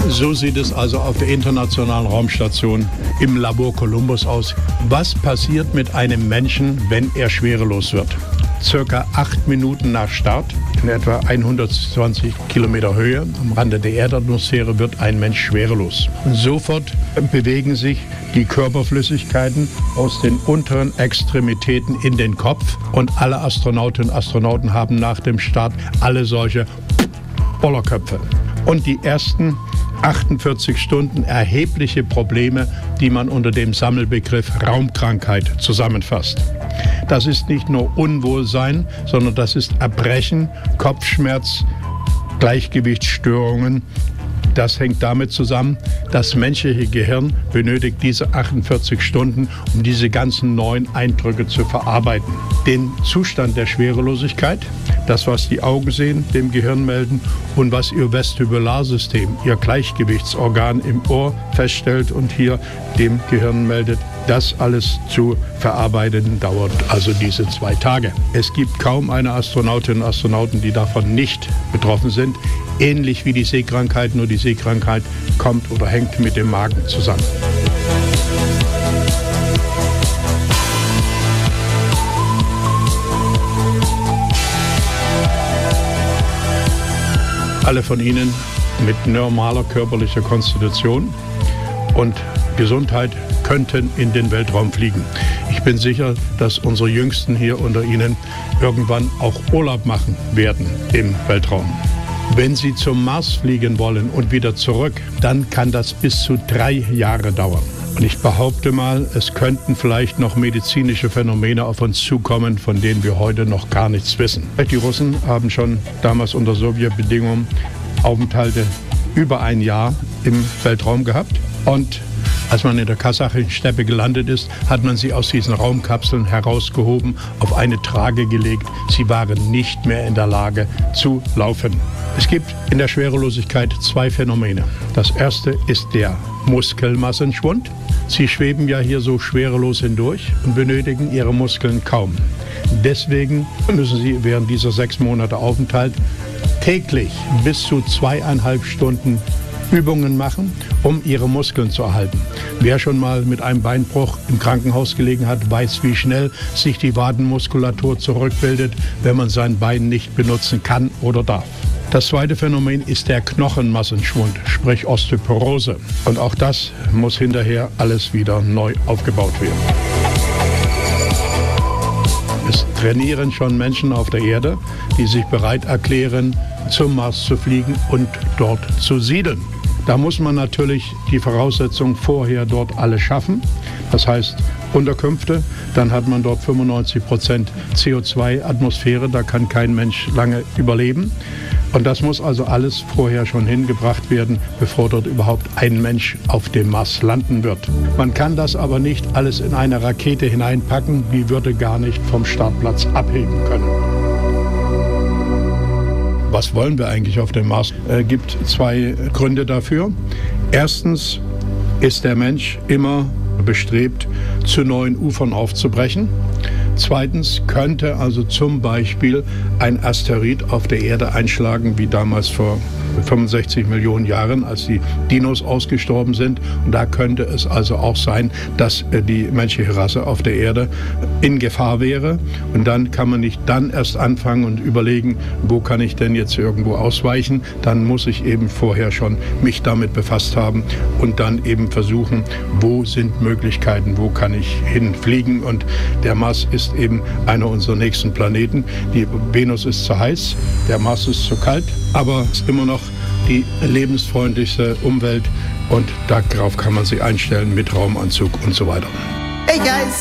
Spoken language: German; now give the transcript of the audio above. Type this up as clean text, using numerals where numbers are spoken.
So sieht es also auf der Internationalen Raumstation im Labor Columbus aus. Was passiert mit einem Menschen, wenn er schwerelos wird? Circa 8 Minuten nach Start, in etwa 120 Kilometer Höhe, am Rande der Erdatmosphäre, wird ein Mensch schwerelos. Und sofort bewegen sich die Körperflüssigkeiten aus den unteren Extremitäten in den Kopf. Und alle Astronautinnen und Astronauten haben nach dem Start alle solche Bollerköpfe. Und die ersten 48 Stunden erhebliche Probleme, die man unter dem Sammelbegriff Raumkrankheit zusammenfasst. Das ist nicht nur Unwohlsein, sondern das ist Erbrechen, Kopfschmerz, Gleichgewichtsstörungen. Das hängt damit zusammen, das menschliche Gehirn benötigt diese 48 Stunden, um diese ganzen neuen Eindrücke zu verarbeiten. Den Zustand der Schwerelosigkeit, das, was die Augen sehen, dem Gehirn melden und was ihr Vestibularsystem, ihr Gleichgewichtsorgan im Ohr feststellt und hier dem Gehirn meldet, das alles zu verarbeiten dauert also diese 2 Tage. Es gibt kaum eine Astronautin und Astronauten, die davon nicht betroffen sind. Ähnlich wie die Seekrankheit, nur die Seekrankheit kommt oder hängt mit dem Magen zusammen. Alle von Ihnen mit normaler körperlicher Konstitution und Gesundheit könnten in den Weltraum fliegen. Ich bin sicher, dass unsere Jüngsten hier unter Ihnen irgendwann auch Urlaub machen werden im Weltraum. Wenn Sie zum Mars fliegen wollen und wieder zurück, dann kann das bis zu 3 Jahre dauern. Und ich behaupte mal, es könnten vielleicht noch medizinische Phänomene auf uns zukommen, von denen wir heute noch gar nichts wissen. Die Russen haben schon damals unter Sowjetbedingungen Aufenthalte über 1 Jahr im Weltraum gehabt. Und als man in der kasachischen Steppe gelandet ist, hat man sie aus diesen Raumkapseln herausgehoben, auf eine Trage gelegt. Sie waren nicht mehr in der Lage zu laufen. Es gibt in der Schwerelosigkeit 2 Phänomene. Das erste ist der Muskelmassenschwund. Sie schweben ja hier so schwerelos hindurch und benötigen ihre Muskeln kaum. Deswegen müssen sie während dieser 6 Monate Aufenthalt täglich bis zu 2,5 Stunden Übungen machen, um ihre Muskeln zu erhalten. Wer schon mal mit einem Beinbruch im Krankenhaus gelegen hat, weiß, wie schnell sich die Wadenmuskulatur zurückbildet, wenn man sein Bein nicht benutzen kann oder darf. Das zweite Phänomen ist der Knochenmassenschwund, sprich Osteoporose. Und auch das muss hinterher alles wieder neu aufgebaut werden. Es trainieren schon Menschen auf der Erde, die sich bereit erklären, zum Mars zu fliegen und dort zu siedeln. Da muss man natürlich die Voraussetzungen vorher dort alle schaffen. Das heißt Unterkünfte, dann hat man dort 95% CO2-Atmosphäre, da kann kein Mensch lange überleben. Und das muss also alles vorher schon hingebracht werden, bevor dort überhaupt ein Mensch auf dem Mars landen wird. Man kann das aber nicht alles in eine Rakete hineinpacken, die würde gar nicht vom Startplatz abheben können. Was wollen wir eigentlich auf dem Mars? Es gibt 2 Gründe dafür. Erstens ist der Mensch immer bestrebt, zu neuen Ufern aufzubrechen. Zweitens könnte also zum Beispiel ein Asteroid auf der Erde einschlagen, wie damals vor 65 Millionen Jahren, als die Dinos ausgestorben sind. Und da könnte es also auch sein, dass die menschliche Rasse auf der Erde in Gefahr wäre. Und dann kann man nicht dann erst anfangen und überlegen, wo kann ich denn jetzt irgendwo ausweichen. Dann muss ich eben vorher schon mich damit befasst haben und dann eben versuchen, wo sind Möglichkeiten, wo kann ich hinfliegen. Und der Mars ist eben einer unserer nächsten Planeten. Die Venus ist zu heiß, der Mars ist zu kalt, aber es ist immer noch die lebensfreundlichste Umwelt und darauf kann man sich einstellen mit Raumanzug und so weiter. Hey guys!